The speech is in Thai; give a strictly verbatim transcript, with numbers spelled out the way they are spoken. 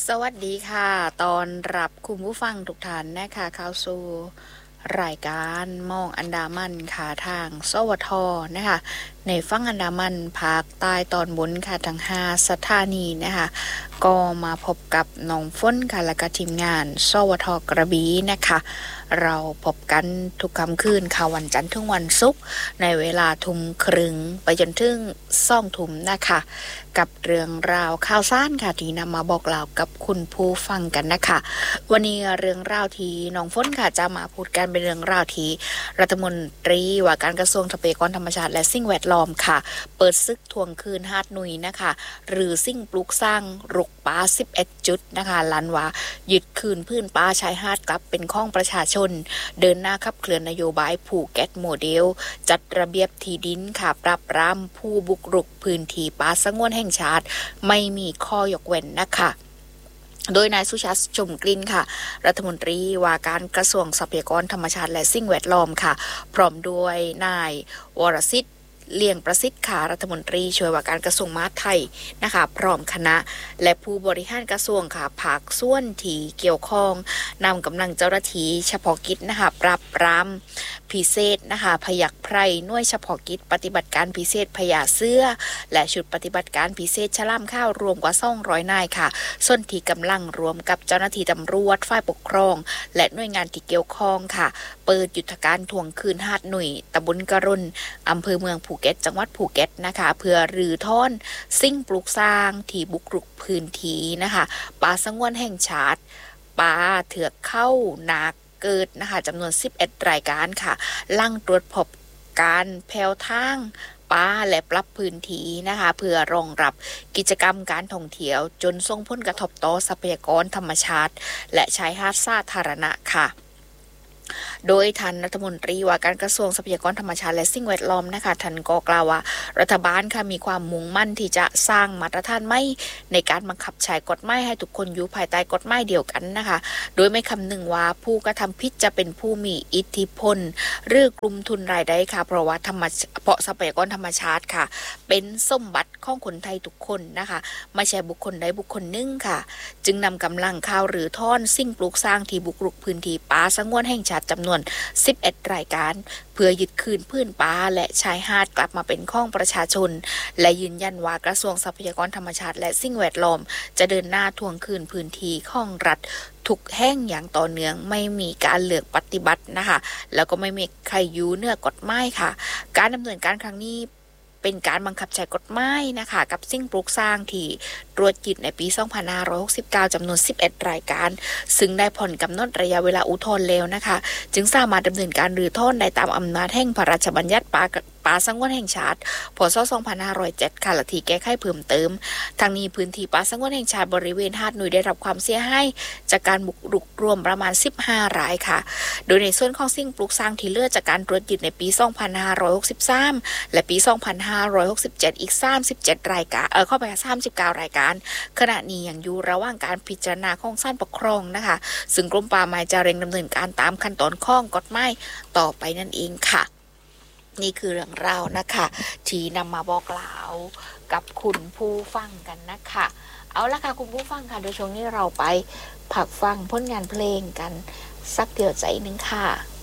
สวัสดีค่ะตอนรับคุณผู้ฟังทุกท่านนะคะเข้าสู่รายการมองอันดามันค่ะทางสวทนะคะในฝั่งอันดามันภาคใต้ตอนบนค่ะทั้งห้าสถานีนะคะก็มาพบกับน้องฝนค่ะและก็ทีมงานสวทกระบี่นะคะเราพบกันทุกค่ำคืนค่ะวันจันทร์ถึงวันศุกร์ในเวลาทุ่มครึ่งไปจนถึงสองทุ่มนะคะกับเรื่องราวข่าวสารค่ะที่นำมาบอกเล่ากับคุณผู้ฟังกันนะคะวันนี้เรื่องราวที่น้องฝนค่ะจะมาพูดกันเป็นเรื่องราวที่รัฐมนตรีว่าการกระทรวงทรัพยากรธรรมชาติและสิ่งแวดล้อมค่ะเปิดซึกทวงคืนหาดหนุยนะคะหรือสิ่งปลูกสร้างรุกป่าสิบเอ็ดจุดนะคะลันว่ายึดคืนพื้นป่าชายหาดกลับเป็นของประชาชนเดินหน้าขับเคลื่อนนโยบายภูเก็ตโมเดลจัดระเบียบที่ดินค่ะปราบปรามผู้บุกรุกพื้นที่ป่าสงวนแห่งชาติไม่มีข้อยกเว้นนะคะโดยนายสุชาติชมกลิ่นค่ะรัฐมนตรีว่าการกระทรวงทรัพยากรธรรมชาติและสิ่งแวดล้อมค่ะพร้อมด้วยนายวรสิทธิ์เลี่ยงประสิทธิ์ค่ะรัฐมนตรีช่วยว่าการกระทรวงมหาดไทยนะคะพร้อมคณะและผู้บริหารกระทรวงค่ะภาคส่วนที่เกี่ยวข้องนำกำลังเจ้าหน้าที่เฉพาะกิจนะคะปราบปรามพิเศษนะคะพยัคฆ์ไพรหน่วยเฉพาะกิจปฏิบัติการพิเศษพญาเสื้อและชุดปฏิบัติการพิเศษฉลามข้าวรวมกว่าสองร้อยนายค่ะส่วนที่กำลังรวมกับเจ้าหน้าที่ตำรวจฝ่ายปกครองและหน่วยงานที่เกี่ยวข้องค่ะเปิดยุทธการทวงคืนหาดหนุยตำบลกระรุนอำเภอเมืองภูเก็ตจังหวัดภูเก็ตนะคะเพื่อรื้อท่อนสิ่งปลูกสร้างที่บุกรุกพื้นที่นะคะป่าสงวนแห่งชาติป่าเถือกเข้านาเกิดนะคะจำนวนสิบเอ็ดรายการค่ะลั่งตรวจพบการแผ่วทางป่าและปรับพื้นที่นะคะเพื่อรองรับกิจกรรมการท่องเที่ยวจนส่งผลกระทบต่อทรัพยากรธรรมชาติและชายหาดสาธารณะค่ะโดยท่านรัฐมนตรีว่าการกระทรวงทรัพยากรธรรมชาติและสิ่งแวดล้อมนะคะท่านก็กล่าวว่ารัฐบาลค่ะมีความมุ่งมั่นที่จะสร้างมาตรฐานใหม่ในการบังคับใช้กฎหมายให้ทุกคนอยู่ภายใต้กฎหมายเดียวกันนะคะโดยไม่คำนึงว่าผู้กระทำผิดจะเป็นผู้มีอิทธิพลหรือกลุ่มทุนรายได้ค่ะเพราะว่าธรรมเพราะทรัพยากรธรรมชาติค่ะเป็นสมบัติของคนไทยทุกคนนะคะไม่ใช่บุคคลใดบุคคลหนึ่งค่ะจึงนำกำลังข่าวหรือท่อนสิ่งปลูกสร้างที่บุกรุกพื้นที่ป่าสงวนแห่งชาติจำนวนสิบเอ็ดรายการเพื่อยึดคืนพื้นป่าและชายหาดกลับมาเป็นของประชาชนและยืนยันว่ากระทรวงทรัพยากรธรรมชาติและสิ่งแวดล้อมจะเดินหน้าทวงคืนพื้นที่ของรัฐทุกแห่งอย่างต่อเนื่องไม่มีการเลือกปฏิบัตินะคะแล้วก็ไม่มีใครอยู่เหนือกฎหมายค่ะการดำเนินการครั้งนี้เป็นการบังคับใช้กฎหมายนะคะกับสิ่งปลูกสร้างที่ตรวจยึดในปีสองพันห้าร้อยหกสิบเก้าจำนวนสิบเอ็ดรายการซึ่งได้ผ่อนกำหนดระยะเวลาอุทธรณ์แล้วนะคะจึงสามารถดำเนินการรื้อถอนได้ตามอำนาจแห่งพระราชบัญญัติป่าป่าสงวนแห่งชาติพ.ศ. สองพันห้าร้อยเจ็ดค่ะและที่แก้ไขเพิ่มเติมทางนี้พื้นที่ป่าสงวนแห่งชาติบริเวณหาดหนุยได้รับความเสียหายจากการบุกรุกรวมประมาณสิบห้ารายค่ะโดยในส่วนของสิ่งปลูกสร้างที่เหลือจากการตรวจยึดในปีสองพันห้าร้อยหกสิบสามและปีสองพันห้าร้อยหกสิบเจ็ดอีกสามสิบเจ็ดรายการเออเข้าไปสามสิบเก้ารายการขณะนี้ยังอยู่ระหว่างการพิจารณาของศาลปกครองนะคะซึ่งกรมป่าไม้จะเร่งดำเนินการตามขั้นตอนข้องกฎหมายต่อไปนั่นเองค่ะนี่คือเรื่องราวนะคะที่นำมาบอกกล่าวกับคุณผู้ฟังกันนะคะเอาละค่ะคุณผู้ฟังค่ะโดยช่วงนี้เราไปผักฟังผลงานเพลงกันสักเดียวใจนึงค่ะ